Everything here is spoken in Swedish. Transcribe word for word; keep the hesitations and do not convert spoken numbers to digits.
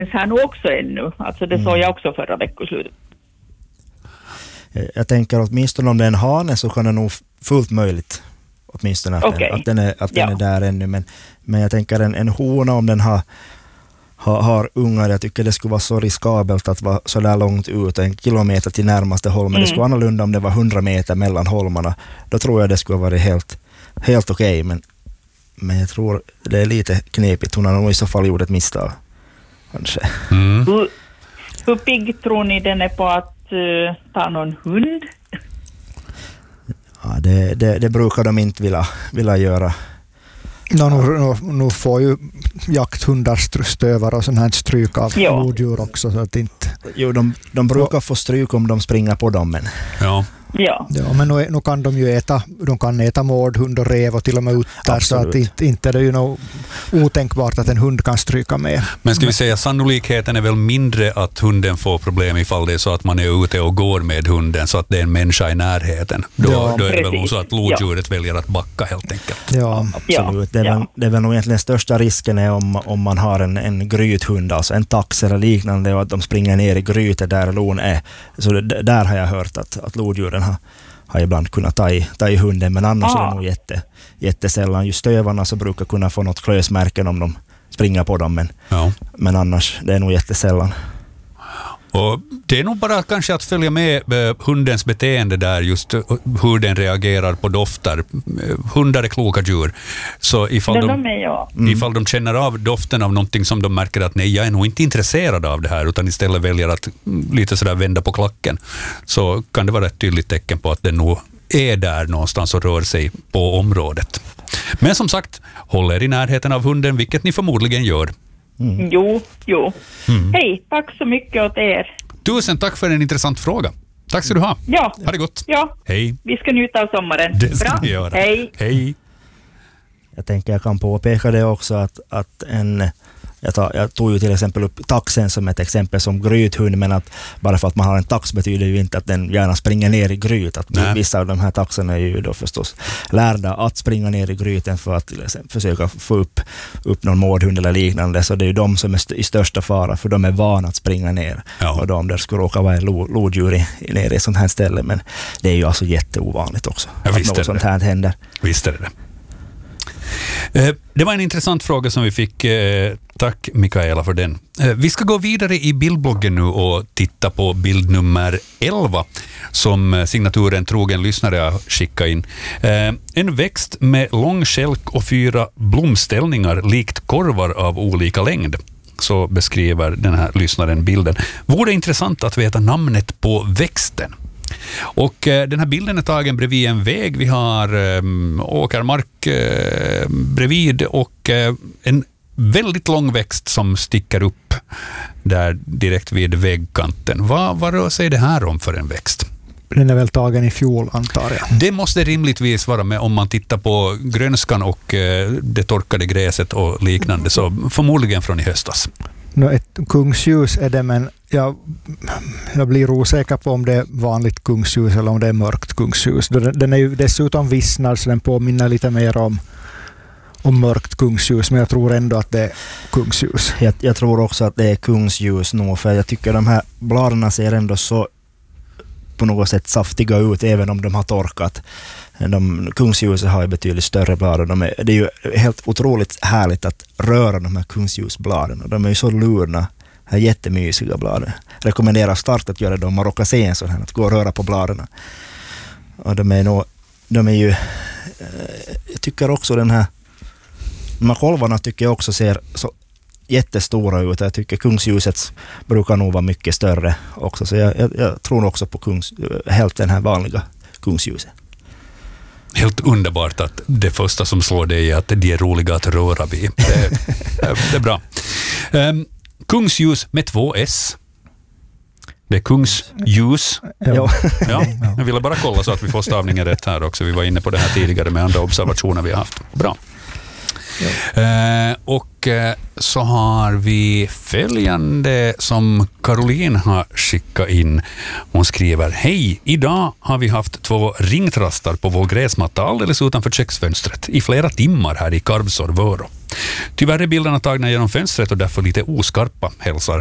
här nu också ännu. Alltså det mm. såg jag också förra veckoslutet. Jag tänker åtminstone om det är en hane så kan det nog fullt möjligt. Åtminstone att, okay. den, att den, är, att den ja. är där ännu. Men, men jag tänker en, en hona om den har, har, har ungar. Jag tycker det skulle vara så riskabelt att vara så där långt ut. En kilometer till närmaste holmen. Mm. Det skulle vara annorlunda om det var hundra meter mellan holmarna. Då tror jag det skulle vara helt, helt okej. Okay. Men, men jag tror det är lite knepigt. Hon har nog i så fall gjort ett misstag. Kanske. Mm. Hur, hur pigg tror ni den är på att uh, ta någon hund? Ja, det, det, det brukar de inte vilja, vilja göra. No, nu, nu, nu får ju jakthundar stövar och sån här stryk av lodjur också. Så att inte... Jo, de, de brukar få stryk om de springer på dem. Men... Ja. Ja. Ja, men nu, nu kan de ju äta, de kan äta mårdhund och rev och till och med utter, så att inte, inte är det ju nog otänkbart att en hund kan stryka med. Men ska vi säga sannolikheten är väl mindre att hunden får problem ifall det är så att man är ute och går med hunden så att det är en människa i närheten. Då, ja, då är det väl nog så att lodjuret ja. väljer att backa helt enkelt. Ja, absolut. Det är, väl, det är väl nog egentligen största risken är om, om man har en, en grythund, alltså en tax eller liknande, och att de springer ner i grytet där lon är. Så det, där har jag hört att, att lodjuren har, har ibland kunnat ta i, ta i hunden, men annars ah. är det nog jätte, jättesällan. Just stövarna så brukar kunna få något klösmärken om de springer på dem, men, ja. men annars det är nog jättesällan. Och det är nog bara kanske att följa med hundens beteende där, just hur den reagerar på dofter. Hundar är kloka djur. Så ifall de, de, är, mm. ifall de känner av doften av någonting som de märker att nej, jag är nog inte intresserad av det här, utan istället väljer att lite sådär vända på klacken, så kan det vara ett tydligt tecken på att den nog är där någonstans och rör sig på området. Men som sagt, håll er i närheten av hunden, vilket ni förmodligen gör. Mm. Jo, jo. Mm. Hej, tack så mycket åt er. Tusen tack för en intressant fråga. Tack ska du ha. Ja. Ha det gott. Ja. Hej. Vi ska njuta av sommaren. Det ska Bra. vi göra. Hej. Hej. Jag tänker jag kan påpeka det också att, att en... Jag, tar, jag tog ju till exempel upp taxen som ett exempel som grythund, men att bara för att man har en tax betyder ju inte att den gärna springer ner i gryt. Att vissa av de här taxarna är ju då förstås lärda att springa ner i gryten för att till exempel försöka få upp, upp någon mårdhund eller liknande. Så det är ju de som är st- i största fara, för de är vana att springa ner. Ja. Och de där skulle råka vara en lo- lodjur i, nere i sånt här ställe. Men det är ju alltså jätteovanligt också ja, att något sånt här händer. Visst är det. Det var en intressant fråga som vi fick. Tack Mikaela för den. Vi ska gå vidare i bildbloggen nu och titta på bild nummer elva som signaturen trogen lyssnare har skickat in. En växt med lång skälk och fyra blomställningar likt korvar av olika längd. Så beskriver den här lyssnaren bilden. Vore intressant att veta namnet på växten. Och eh, den här bilden är tagen bredvid en väg. Vi har eh, åkermark eh, bredvid och eh, en väldigt lång växt som sticker upp där direkt vid vägkanten. Vad, vad rör sig det här om för en växt? Den är väl tagen i fjol, antar jag. Det måste rimligtvis vara med om man tittar på grönskan och eh, det torkade gräset och liknande, så förmodligen från i höstas. No, ett kungsljus är det, men jag, jag blir osäker på om det är vanligt kungsljus eller om det är mörkt kungsljus. Den, den är ju dessutom vissnad, så den påminner lite mer om, om mörkt kungsljus, men jag tror ändå att det är kungsljus. Jag, jag tror också att det är kungsljus nog, för jag tycker de här bladen ser ändå så på något sätt saftiga ut, även om de har torkat. De, kungsljuset har ju betydligt större blad. De är, det är ju helt otroligt härligt att röra de här kungsljusbladen. De är ju så lurna, här jättemysiga bladen. Rekommenderar starkt att göra det om man råkar se en sån här, att gå och röra på bladen. Och de är nog, de är ju, eh, jag tycker också den här, de här kolvarna tycker jag också ser så jättestora ut. Jag tycker kungsljuset brukar nog vara mycket större också. Så jag, jag, jag tror också på kungs, helt den här vanliga kungsljuset. Helt underbart att det första som slår dig är att de är roliga att röra vid. Det, det är bra. Um, kungsljus med två S. Det är kungsljus. Ja. Ja, jag ville bara kolla så att vi får stavningen rätt här också. Vi var inne på det här tidigare med andra observationer vi har haft. Bra. Ja. Eh, och eh, så har vi följande som Caroline har skickat in. Hon skriver: hej, idag har vi haft två ringtrastar på vår gräsmatta alldeles utanför köksfönstret i flera timmar här i Karvsor, Vörå. Tyvärr är bilderna tagna genom fönstret och därför lite oskarpa, hälsar